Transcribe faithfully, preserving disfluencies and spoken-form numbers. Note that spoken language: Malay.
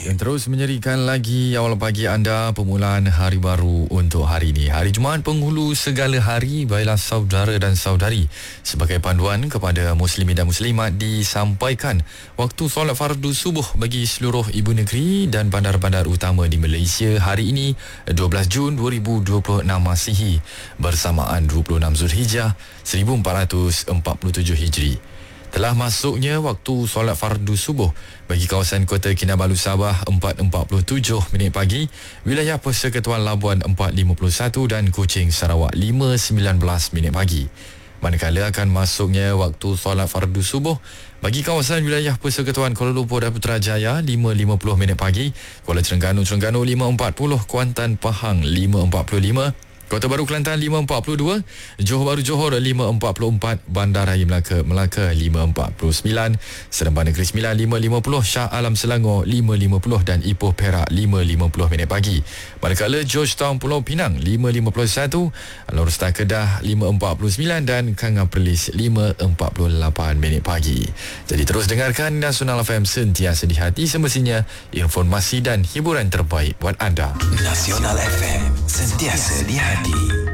Dan terus menyerikan lagi awal pagi anda, permulaan hari baru untuk hari ini. Hari Jumaat penghulu segala hari, baiklah saudara dan saudari. Sebagai panduan kepada muslimin dan muslimat disampaikan waktu solat fardu subuh bagi seluruh ibu negeri dan bandar-bandar utama di Malaysia hari ini dua belas Jun dua ribu dua puluh enam Masihi bersamaan dua puluh enam Zulhijjah seribu empat ratus empat puluh tujuh Hijri. Telah masuknya waktu solat fardu subuh bagi kawasan Kota Kinabalu Sabah empat empat puluh tujuh minit pagi, wilayah Persekutuan Labuan empat lima puluh satu dan Kuching Sarawak lima sembilan belas minit pagi. Manakala akan masuknya waktu solat fardu subuh bagi kawasan wilayah Persekutuan Kuala Lumpur dan Putrajaya lima lima puluh minit pagi, Kuala Terengganu Terengganu lima empat puluh, Kuantan Pahang lima empat puluh lima, Kota Baru Kelantan lima empat puluh dua, Johor Bahru Johor lima empat puluh empat, Bandaraya Melaka Melaka lima empat puluh sembilan, Seremban Negeri Sembilan lima lima puluh, Shah Alam Selangor lima lima puluh dan Ipoh Perak lima lima puluh minit pagi. Manakala Georgetown Pulau Pinang lima lima puluh satu, Alor Star Kedah lima empat puluh sembilan dan Kanga Perlis lima empat puluh lapan minit pagi. Jadi terus dengarkan Nasional F M, sentiasa di hati, semestinya informasi dan hiburan terbaik buat anda. Nasional F M, sentiasa di hati.